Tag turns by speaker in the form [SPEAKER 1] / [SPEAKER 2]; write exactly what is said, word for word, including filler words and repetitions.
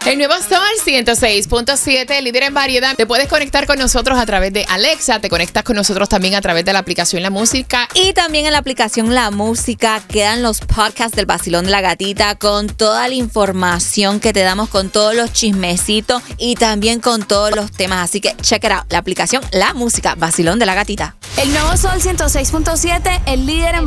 [SPEAKER 1] El nuevo Sol ciento seis punto siete, líder en variedad. Te puedes conectar con nosotros a través de Alexa. Te conectas con nosotros también a través de la aplicación La Música.
[SPEAKER 2] Y también en la aplicación La Música quedan los podcasts del Vacilón de la Gatita con toda la información que te damos, con todos los chismecitos y también con todos los temas. Así que check it out. La aplicación La Música, Vacilón de la Gatita.
[SPEAKER 3] El nuevo Sol ciento seis punto siete, el líder en